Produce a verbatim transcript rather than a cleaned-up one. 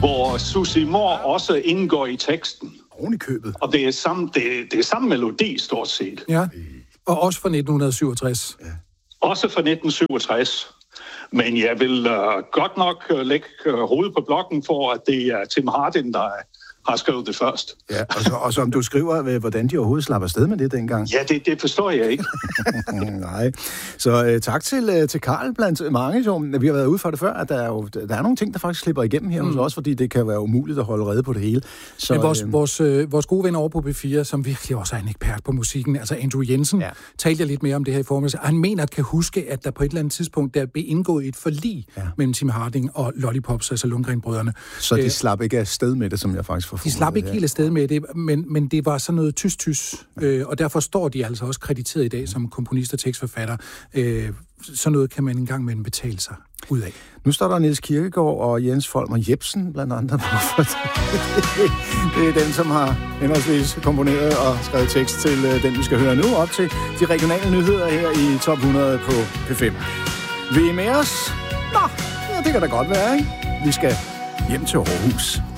hvor Susie Moore også indgår i teksten. Oven i købet. Og det er samme, det, det er samme melodi, stort set. Ja, og også fra nitten syvogtres. Ja. Også fra nitten syvogtres. Men jeg vil uh, godt nok uh, lægge uh, hovedet på blokken for, at det er Tim Hardin, der har skrevet det først. Ja, og, så, og som du skriver, hvordan de overhovedet slapper afsted med det dengang. Ja, det, det forstår jeg ikke. Nej. Så uh, tak til, uh, til Carl blandt mange. Jo. Vi har været ude for det før, at der er, jo, der er nogle ting, der faktisk slipper igennem her mm. hos os, fordi det kan være umuligt at holde rede på det hele. Så, Men vores, øh, vores, øh, vores gode ven over på B fire, som virkelig også er en ekspert på musikken, altså Andrew Jensen, ja. talte jeg lidt mere om det her i formiddag. Han mener at kan huske, at der på et eller andet tidspunkt der blev indgået et forlig ja. mellem Tim Harding og Lollipops, altså Lundgren-brødrene. Så de øh, slap ikke afsted med det, som jeg faktisk forfulgte. De slap ikke helt afsted med det, men, men det var sådan noget tys-tys, øh, og derfor står de altså også krediteret i dag som komponist og tekstforfatter. Øh, sådan noget kan man engang med betale sig ud af. Nu står der Niels Kirkegaard og Jens Folmer Jebsen, blandt andre. Det er den, som har henholdsvis komponeret og skrevet tekst til uh, den, vi skal høre nu, op til de regionale nyheder her i Top hundrede på P fem. Vil I med os? Nå, ja, det kan da godt være, ikke? Vi skal hjem til Aarhus.